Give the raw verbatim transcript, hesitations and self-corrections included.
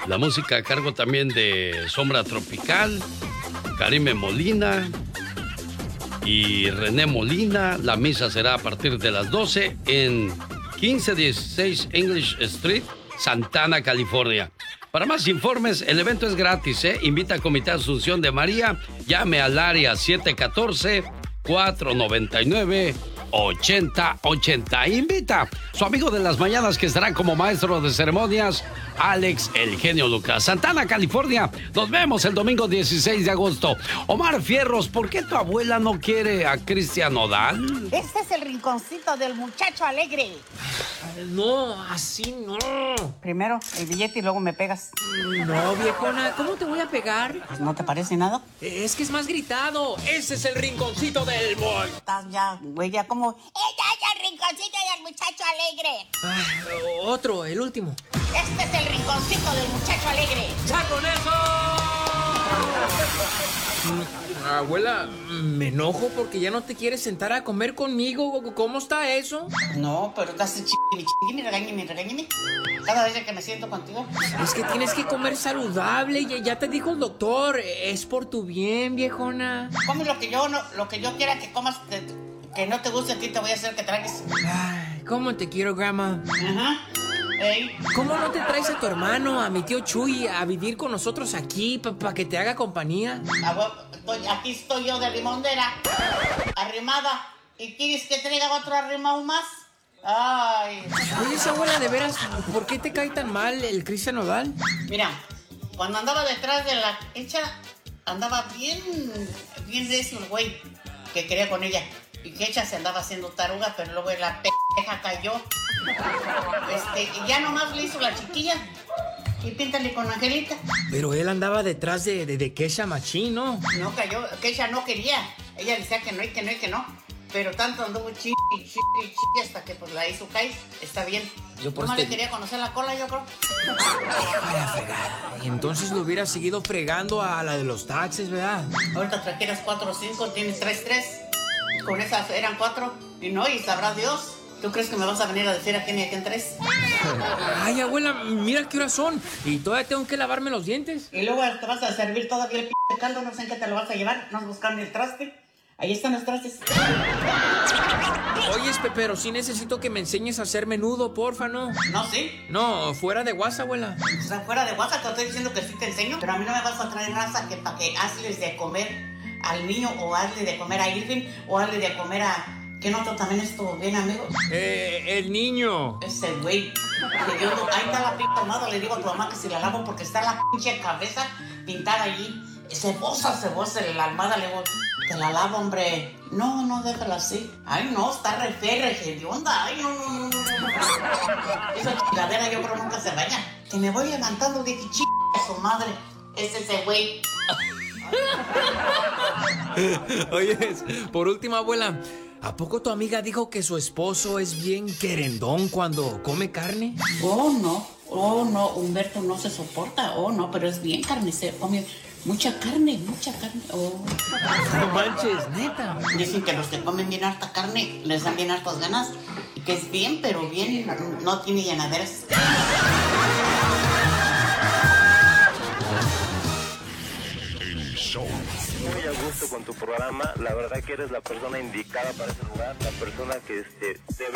La música a cargo también de Sombra Tropical, Karime Molina y René Molina. La misa será a partir de las doce en quince dieciséis English Street, Santana, California. Para más informes, el evento es gratis, ¿eh? Invita a Comité Asunción de María. Llame al área siete uno cuatro, cuatro nueve nueve, ocho cero ocho cero. Invita a su amigo de las mañanas que estará como maestro de ceremonias, Alex El Genio Lucas. Santana, California. Nos vemos el domingo dieciséis de agosto. Omar Fierros, ¿por qué tu abuela no quiere a Cristian Nodal? Este es el rinconcito del muchacho alegre. No, así no. Primero el billete y luego me pegas. No, viejona, ¿cómo te voy a pegar? Pues, ¿no te parece nada? Es que es más gritado. Ese es el rinconcito del boy. Estás ya, güey, ya como... ¡Este es el rinconcito del muchacho alegre! Ah, otro, el último. Este es el rinconcito del muchacho alegre. ¡Ya con eso! Abuela, me enojo porque ya no te quieres sentar a comer conmigo. ¿Cómo está eso? No, pero estás chingui, chingui, regáñame, regáñame. Cada vez que me siento contigo. Es que tienes que comer saludable. Ya, ya te dijo el doctor. Es por tu bien, viejona. Come lo que yo, no, lo que yo quiera que comas, que, que no te guste a ti, te voy a hacer que tragues. Ay, ¿cómo te quiero, grandma? Ajá. Ey. ¿Cómo no te traes a tu hermano, a mi tío Chuy, a vivir con nosotros aquí para pa que te haga compañía? Estoy, aquí estoy yo de limondera, arrimada. ¿Y quieres que traiga otro arrimado más? Ay. Oye, esa abuela, de veras, ¿por qué te cae tan mal el Cristian Nodal? Mira, cuando andaba detrás de la hecha, andaba bien, bien recio el güey que quería con ella. Y que ella se andaba haciendo taruga, pero luego la pendeja cayó. Este, y ya nomás le hizo la chiquilla. Y píntale con Angelita. Pero él andaba detrás de, de, de Kesha Machín, ¿no? No cayó, que ella no quería. Ella decía que no y que no y que no. Pero tanto anduvo chiqui, chiqui, chiqui hasta que pues la hizo caer. Está bien. Yo por no este... le quería conocer la cola, yo creo. Vaya fregada. Y entonces lo hubiera seguido fregando a la de los taxis, ¿verdad? Ahorita trajeras cuatro o cinco, tienes tres, tres. Con esas eran cuatro. Y no, y sabrá Dios. ¿Tú crees que me vas a venir a decir a quién y a quién tres? Ay, abuela, mira qué horas son. Y todavía tengo que lavarme los dientes. Y luego te vas a servir todavía el p*** caldo, no sé en qué te lo vas a llevar. No has buscado ni el traste. Ahí están los trastes. Oye, pero sí necesito que me enseñes a hacer menudo, porfa, ¿no? No, sí. No, fuera de WhatsApp, abuela. O sea, fuera de WhatsApp te estoy diciendo que sí te enseño. Pero a mí no me vas a traer raza que para que hazles de comer al niño o hazle de comer a Irving o hazle de comer a... ¿Quién otro también estuvo bien, amigo? Eh, el niño. Ese güey. Yo, ahí está la pinta armada. Le digo a tu mamá que si la lavo porque está la pinche cabeza pintada allí. Cebosa, cebosa, la almada. Le digo, te la lavo, hombre. No, no, déjala así. Ay, no, está re fea, re de onda. Ay, no, no, no, no, no. Esa chingadera yo creo nunca se vaya. Que me voy levantando de que ch... a su madre. Es ese güey. Oye, por último, abuela, ¿a poco tu amiga dijo que su esposo es bien querendón cuando come carne? Oh, no. Oh, no. Humberto no se soporta. Oh, no, pero es bien carnicero. Come mucha carne, mucha carne. Oh. No manches, neta. Dicen que los que comen bien harta carne les dan bien hartas ganas. Y que es bien, pero bien, no tiene llenaderas. Muy a gusto con tu programa, la verdad que eres la persona indicada para ese lugar, la persona que este, debe